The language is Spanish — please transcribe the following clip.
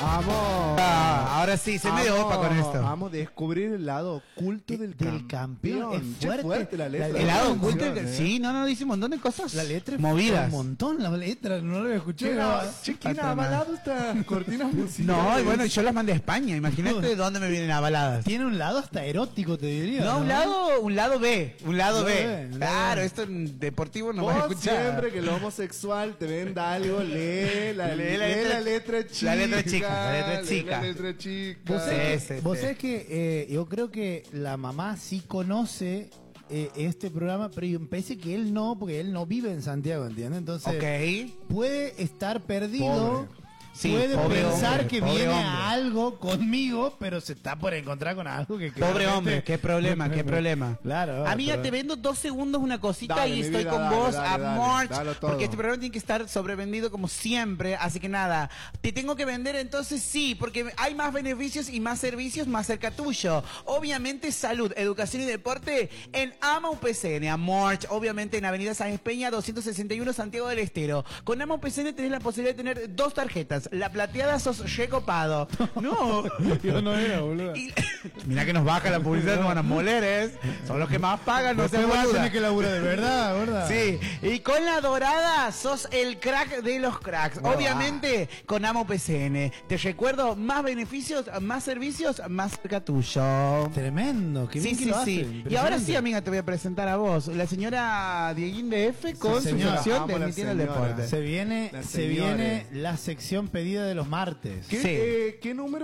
Vamos. Ahora sí, se me dio opa con esto. Vamos a descubrir el lado oculto del campeón. Es fuerte la letra. El lado oculto. Sí, no, dice un montón de cosas. La letra es movidas. un montón, la letra, no lo escuché. ¿Quién ha avalado esta cortina musical? No, y bueno, yo las mandé a España. Imagínate de dónde me vienen avaladas. Tiene un lado hasta erótico, te diría. No, un lado B. Un lado B. B. Claro, esto en deportivo no vas a Vos escuchar. siempre que el homosexual te venda algo, lee la letra chica. La letra chica. La letra chica. Vos sabés que yo creo que la mamá sí conoce este programa, pero me parece que él no, porque él no vive en Santiago, ¿entiendes? Entonces puede estar perdido. Pobre. Sí, puede pobre pensar hombre, que pobre viene hombre. a algo conmigo, pero se está por encontrar con algo que Pobre claramente- hombre, qué problema, qué problema. Claro. Amiga, pero- te vendo 2 segundos una cosita Dale, y mi estoy vida, con dale, vos dale, a dale, March, dalo todo. porque este programa tiene que estar sobrevendido como siempre, así que nada, te tengo que vender entonces sí, porque hay más beneficios y más servicios más cerca tuyo. Obviamente salud, educación y deporte en AMA UPCN, a March, obviamente en Avenida Sáenz Peña 261 Santiago del Estero. Con AMA UPCN tenés la posibilidad de tener 2 tarjetas, la plateada sos recopado. No. Yo no era, boludo. Y- Mirá que nos baja la publicidad, nos van a moler, son los que más pagan, no se Después vas a boluda. tener que laburar de verdad, ¿verdad? Sí, y con la dorada sos el crack de los cracks. Obviamente con Amo PCN. Te recuerdo, más beneficios, más servicios, más cerca tuyo. Tremendo, qué bien Sí, que sí, lo sí. hacen, Y ahora sí, impresionante. amiga, te voy a presentar a vos. La señora Dieguín de F con su señora. sección de Amo la Emitiendo el señora. Deporte. Se viene La se señora. viene la sección pedida de los martes. ¿Qué, Sí. ¿Qué número?